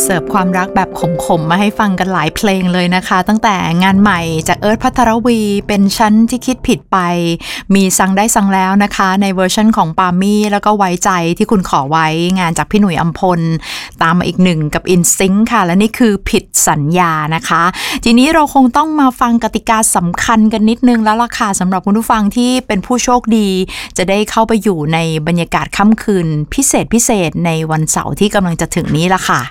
เสิร์ฟความรักแบบขมๆมาให้ฟังกันหลายเพลงเลยนะคะตั้งแต่งานใหม่จากเอิร์ธ ภัทรวีเป็นฉันที่คิดผิดไปมีสั่งได้สั่งแล้วนะคะในเวอร์ชันของปามี่แล้วก็ไว้ใจที่คุณขอไว้งานจากพี่หนุ่ยอัมพลตามมาอีกหนึ่งกับ InSync ค่ะและนี่คือผิดสัญญานะคะทีนี้เราคงต้องมาฟังกติกาสำคัญกันนิดนึงแล้วล่ะค่ะสำหรับคุณผู้ฟังที่เป็นผู้โชคดีจะได้เข้าไปอยู่ในบรรยากาศค่ำคืนพิเศษในวันเสาร์ที่กำลังจะถึงนี้ล่ะค่ะ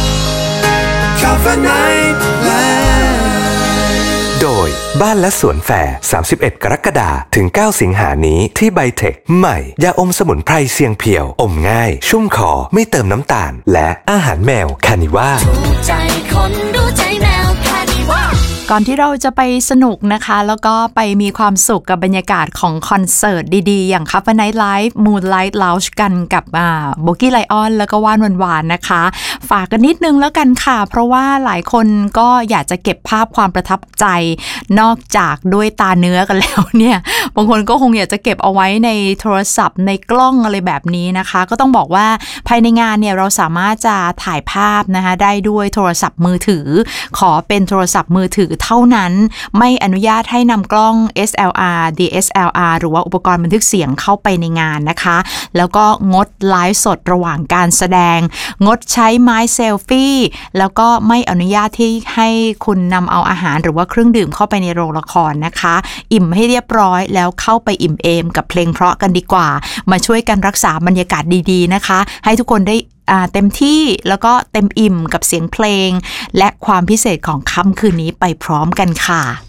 โดยบ้านและสวนแฟร์31 กรกฎาคมถึง 9 สิงหานี้ที่ไบเทคใหม่ยาอมสมุนไพรเสียงเพียวอมง่ายชุ่มคอไม่เติมน้ำตาลและอาหารแมวคานิว่าใจคนดูใจแมวคานิว่าก่อนที่เราจะไปสนุกนะคะแล้วก็ไปมีความสุขกับบรรยากาศของคอนเสิร์ตดีๆอย่าง Cover Night Live Moonlight Lounge กันกับโบกี้ไลออนแล้วก็ว่านหวานๆนะคะฝากกันนิดนึงแล้วกันค่ะเพราะว่าหลายคนก็อยากจะเก็บภาพความประทับใจนอกจากด้วยตาเนื้อกันแล้วเนี่ยบางคนก็คงอยากจะเก็บเอาไว้ในโทรศัพท์ในกล้องอะไรแบบนี้นะคะก็ต้องบอกว่าภายในงานเนี่ยเราสามารถจะถ่ายภาพนะคะได้ด้วยโทรศัพท์มือถือขอเป็นโทรศัพท์มือถือเท่านั้นไม่อนุญาตให้นำกล้อง SLR DSLR หรือว่าอุปกรณ์บันทึกเสียงเข้าไปในงานนะคะแล้วก็งดไลฟ์สดระหว่างการแสดงงดใช้ไม้เซลฟี่แล้วก็ไม่อนุญาตที่ให้คุณนำเอาอาหารหรือว่าเครื่องดื่มเข้าไปในโรงละครนะคะอิ่มให้เรียบร้อยแล้วเข้าไปอิ่มเอมกับเพลงเพราะกันดีกว่ามาช่วยกันรักษาบรรยากาศดีๆนะคะให้ทุกคนได้เต็มที่แล้วก็เต็มอิ่มกับเสียงเพลงและความพิเศษของค่ำคืนนี้ไปพร้อมกันค่ะ